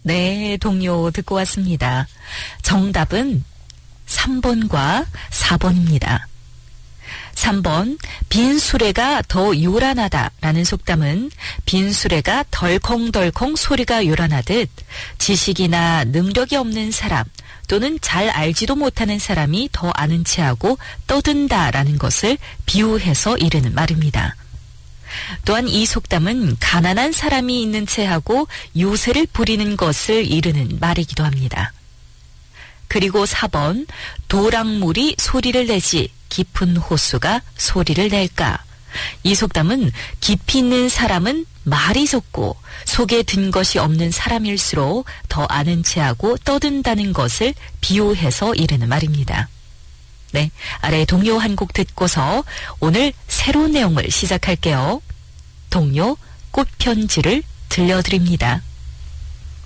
네, 동요 듣고 왔습니다. 정답은 3번과 4번입니다. 3번, 빈 수레가 더 요란하다라는 속담은 빈 수레가 덜컹덜컹 소리가 요란하듯 지식이나 능력이 없는 사람 또는 잘 알지도 못하는 사람이 더 아는 체하고 떠든다라는 것을 비유해서 이르는 말입니다. 또한 이 속담은 가난한 사람이 있는 체하고 요새를 부리는 것을 이르는 말이기도 합니다. 그리고 4번, 도랑물이 소리를 내지 깊은 호수가 소리를 낼까. 이 속담은 깊이 있는 사람은 말이 적고 속에 든 것이 없는 사람일수록 더 아는 체하고 떠든다는 것을 비유해서 이르는 말입니다. 네, 아래 동요 한 곡 듣고서 오늘 새로운 내용을 시작할게요. 동요 꽃편지를 들려드립니다.